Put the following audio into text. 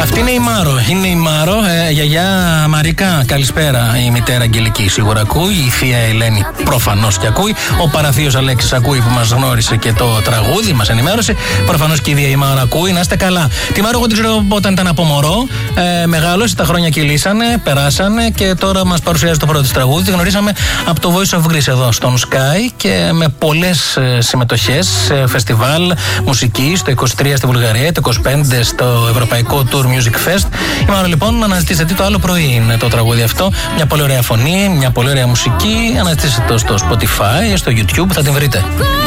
Αυτή είναι η Μάρο. Είναι η Μάρο. Γιαγιά Μαρίκα, καλησπέρα. Η μητέρα Αγγελική σίγουρα ακούει. Η θεία Ελένη προφανώς και ακούει. Ο παραθείος Αλέξης ακούει που μας γνώρισε και το τραγούδι, μας ενημέρωσε. Προφανώς και η ίδια η Μάρο ακούει. Να είστε καλά. Τη Μάρο, εγώ την ξέρω όταν ήταν από μωρό. Μεγάλωσε, τα χρόνια κυλήσανε, περάσανε και τώρα μας παρουσιάζει το πρώτο της τραγούδι. Τη γνωρίσαμε από το Voice of Greece εδώ στον Sky και με πολλές συμμετοχές σε φεστιβάλ μουσική, στο 23 στη Βουλγαρία, το 25 στο Ευρωπαϊκό Tour Music Fest. Η Μάρο λοιπόν, αναζητήσετε το άλλο πρωί είναι το τραγούδι αυτό. Μια πολύ ωραία φωνή, μια πολύ ωραία μουσική. Αναζητήσετε το στο Spotify, στο YouTube, θα την βρείτε.